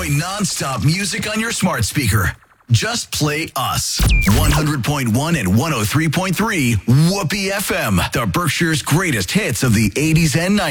nonstop music on your smart speaker. Just play us. 100.1 and 103.3 Whoopee FM. The Berkshire's greatest hits of the 80s and 90s.